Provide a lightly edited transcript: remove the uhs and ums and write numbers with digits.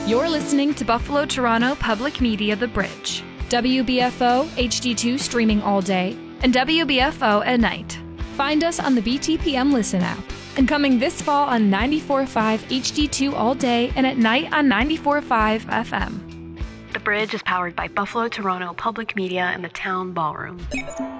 You're listening to Buffalo Toronto Public Media The Bridge. WBFO HD2 streaming all day and WBFO at night. Find us on the BTPM Listen app. And coming this fall on 94.5 HD2 all day and at night on 94.5 FM. The Bridge is powered by Buffalo Toronto Public Media and the Town Ballroom.